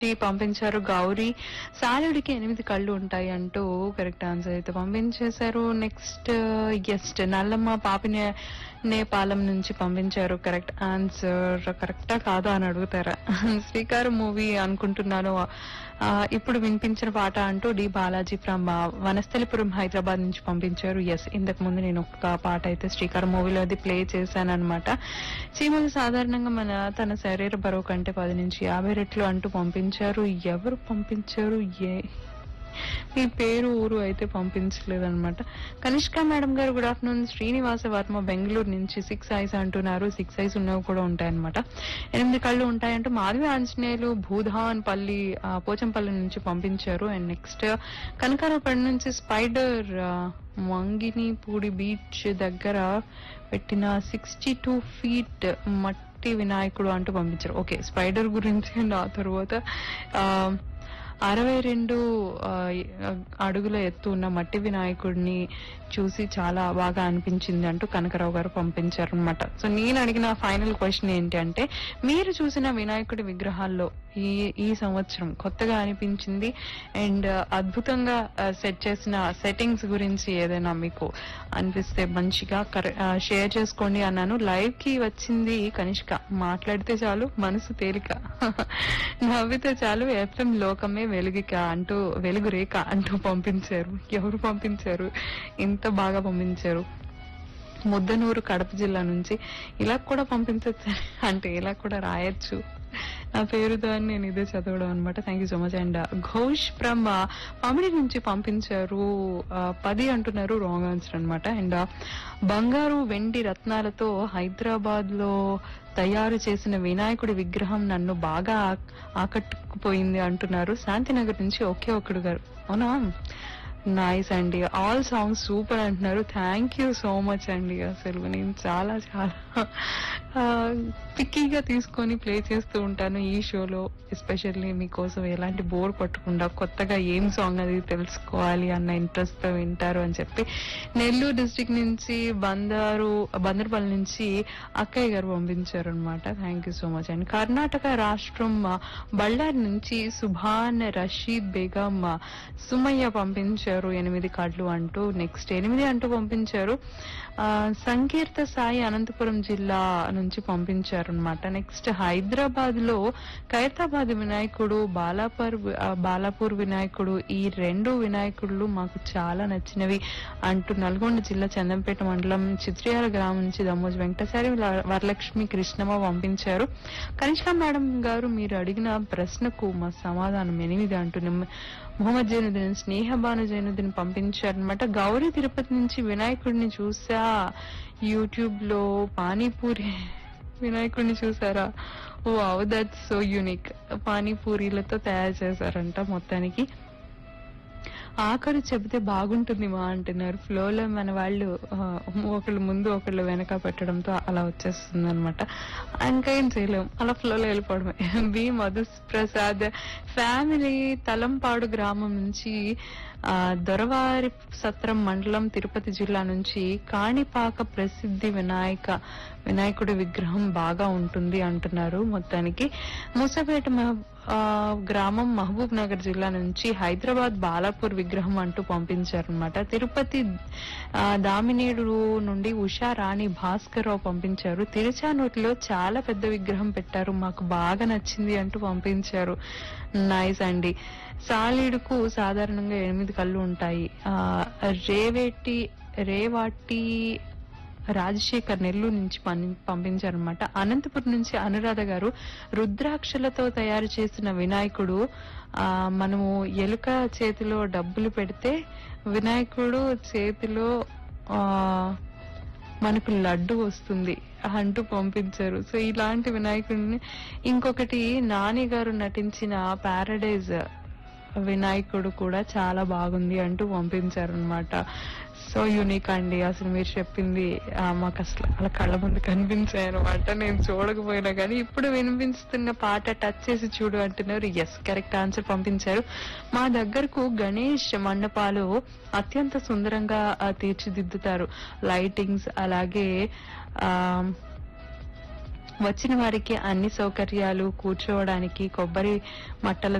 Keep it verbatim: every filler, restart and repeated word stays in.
పంపించారు గౌరీ. సాలుడికి ఎనిమిది కళ్ళు ఉంటాయి అంటూ కరెక్ట్ ఆన్సర్ అయితే పంపించేశారు. నెక్స్ట్ ఎస్ట్ నల్లమ్మ పాపినే నేపాలం నుంచి పంపించారు కరెక్ట్ ఆన్సర్. కరెక్టా కాదా అని అడుగుతారా? శ్రీకారం మూవీ అనుకుంటున్నాను. ఆ, ఇప్పుడు వినిపించిన పాట అంటూ డి బాలాజీ ఫ్రమ్ వనస్థలిపురం హైదరాబాద్ నుంచి పంపించారు. ఎస్, ఇంతకు ముందు నేను ఒక పాట అయితే శ్రీకారం మూవీలో అది ప్లే చేశాను అనమాట. చీమలు సాధారణంగా మన తన శరీర బరువు కంటే పది నుంచి యాభై రెట్లు అంటూ పంపించారు. ఎవరు పంపించారు? ఏ మీ పేరు ఊరు అయితే పంపించలేదన్నమాట. కనిష్క మేడం గారు గుడ్ ఆఫ్టర్నూన్. శ్రీనివాస వర్మ బెంగళూరు నుంచి సిక్స్ ఐస్ అంటున్నారు. సిక్స్ ఐస్ ఉన్నవి కూడా ఉంటాయన్నమాట. ఎనిమిది కళ్ళు ఉంటాయంటూ మాధవి ఆంజనేయులు భూధాన్ పల్లి ఆ, పోచంపల్లి నుంచి పంపించారు. అండ్ నెక్స్ట్ కనకారపల్లి నుంచి స్పైడర్ మంగినిపూడి బీచ్ దగ్గర పెట్టిన సిక్స్టీ టూ ఫీట్ మట్టి వినాయకుడు అంటూ పంపించారు. ఓకే, స్పైడర్ గురించి అండ్ ఆ తర్వాత ఆ అరవై రెండు అడుగుల ఎత్తు ఉన్న మట్టి వినాయకుడిని చూసి చాలా బాగా అనిపించింది అంటూ కనకరావు గారు పంపించారు అనమాట. సో నేను అడిగిన ఫైనల్ క్వశ్చన్ ఏంటి అంటే, మీరు చూసిన వినాయకుడి విగ్రహాల్లో ఈ ఈ సంవత్సరం కొత్తగా అనిపించింది అండ్ అద్భుతంగా సెట్ చేసిన సెట్టింగ్స్ గురించి ఏదైనా మీకు అనిపిస్తే మంచిగా షేర్ చేసుకోండి అన్నాను. లైవ్ కి వచ్చింది కనిష్క. మాట్లాడితే చాలు మనసు తేలిక, నవ్వితే చాలు ఎఫ్ఎం లోకమే వెలుగిక అంటూ వెలుగు రేఖ అంటూ పంపించారు. ఎవరు పంపించారు? ఇంత బాగా పంపించారు. ముద్దనూరు కడప జిల్లా నుంచి. ఇలా కూడా పంపించచ్చు అంటే ఇలా కూడా రాయొచ్చు నా పేరుతో అని నేను ఇదే చదవడం అనమాట. Thank you so much. And Ghosh from Pamidi నుంచి పంపించారు. పది అంటున్నారు, రాంగ్ ఆన్సర్ అనమాట. అండ్ బంగారు వెండి రత్నాలతో హైదరాబాద్ లో తయారు చేసిన వినాయకుడి విగ్రహం నన్ను బాగా ఆకట్టుకుపోయింది అంటున్నారు. శాంతినగర్ నుంచి ఒకే ఒక్కడు గారు. అవునా, నైస్ అండి. ఆల్ సాంగ్స్ సూపర్ అంటున్నారు. థ్యాంక్ యూ సో మచ్ అండి. అసలు నేను చాలా చాలా పిక్కీగా తీసుకొని ప్లే చేస్తూ ఉంటాను ఈ షోలో. ఎస్పెషల్లీ మీకోసం ఎలాంటి బోర్ కొట్టకుండా కొత్తగా ఏం సాంగ్ అది తెలుసుకోవాలి అన్న ఇంట్రెస్ట్ తో వింటారు అని చెప్పి నెల్లూరు డిస్ట్రిక్ట్ నుంచి బందారు బందర్పల్లి నుంచి అక్కయ్య గారు పంపించారు అనమాట. థ్యాంక్ యూ సో మచ్ అండి. కర్ణాటక రాష్ట్రం బళ్ళారి నుంచి సుభాన్ రషీద్ బేగం సుమయ్య పంపించారు ఎనిమిది కళ్ళు అంటూ. నెక్స్ట్ ఎనిమిది అంటూ పంపించారు. ఆ సంకీర్త సాయి అనంతపురం జిల్లా నుంచి పంపించారు అనమాట. నెక్స్ట్ హైదరాబాద్ లో ఖైరతాబాద్ వినాయకుడు, బాలాపూర్ బాలాపూర్ వినాయకుడు, ఈ రెండు వినాయకుడు మాకు చాలా నచ్చినవి అంటూ నల్గొండ జిల్లా చందంపేట మండలం చిత్రియాల గ్రామం నుంచి దమ్మోజు వెంకటసారి వరలక్ష్మి కృష్ణమ్మ పంపించారు. కనిష్క మేడం గారు, మీరు అడిగిన ప్రశ్నకు మా సమాధానం ఎనిమిది అంటూ మొహమ్మద్ జైనుద్దీన్ స్నేహబాను జైనుద్దీన్ పంపించారనమాట. గౌరీ తిరుపతి నుంచి వినాయకుడిని చూసా యూట్యూబ్ లో, పానీపూరి వినాయకుడిని చూసారా? ఓ దట్స్ సో యూనిక్. పానీపూరీలతో తయారు చేశారంట. మొత్తానికి ఆఖరు చెబితే బాగుంటుంది మా అంటున్నారు. ఫ్లోలో మన వాళ్ళు ఒకళ్ళు ముందు ఒకళ్ళు వెనక పెట్టడంతో అలా వచ్చేస్తుంది అనమాట. ఇంకేం చేయలేం, అలా ఫ్లోలో వెళ్ళిపోవడమే. బి మధు ప్రసాద్ ఫ్యామిలీ తలంపాడు గ్రామం నుంచి, ఆ దొరవారి సత్రం మండలం తిరుపతి జిల్లా నుంచి కాణిపాక ప్రసిద్ధి వినాయక వినాయకుడి విగ్రహం బాగా ఉంటుంది అంటున్నారు. మొత్తానికి మూసపేట గ్రామం మహబూబ్ నగర్ జిల్లా నుంచి హైదరాబాద్ బాలాపూర్ విగ్రహం అంటూ పంపించారనమాట. తిరుపతి దామినేడు నుండి ఉషా రాణి భాస్కర్ రావు పంపించారు. తిరుచానూరులో చాలా పెద్ద విగ్రహం పెట్టారు, మాకు బాగా నచ్చింది అంటూ పంపించారు. నైస్ అండి. సాలీడుకు సాధారణంగా ఎనిమిది కళ్ళు ఉంటాయి. ఆ రేవేటి రేవాటి రాజశేఖర్ నెల్లూరు నుంచి పంపించారనమాట. అనంతపురం నుంచి అనురాధ గారు రుద్రాక్షలతో తయారు చేసిన వినాయకుడు, ఆ మనము ఎలుక చేతిలో డబ్బులు పెడితే వినాయకుడు చేతిలో ఆ మనకు లడ్డు వస్తుంది అంటూ పంపించారు. సో ఇలాంటి వినాయకుడిని. ఇంకొకటి నాని గారు నటించిన పారడైజ్ వినాయకుడు కూడా చాలా బాగుంది అంటూ పంపించారు అనమాట. సో యూనిక్ అండి. అసలు మీరు చెప్పింది మాకు అసలు అలా కళ్ళ ముందు కనిపించాయి అనమాట. నేను చూడకపోయినా కానీ ఇప్పుడు వినిపిస్తున్న పాట టచ్ చేసి చూడు అంటున్నారు. ఎస్, కరెక్ట్ ఆన్సర్ పంపించారు. మా దగ్గరకు గణేష్ మండపాలు అత్యంత సుందరంగా తీర్చిదిద్దుతారు. లైటింగ్స్ అలాగే ఆ వచ్చిన వారికి అన్ని సౌకర్యాలు, కూర్చోవడానికి కొబ్బరి మట్టల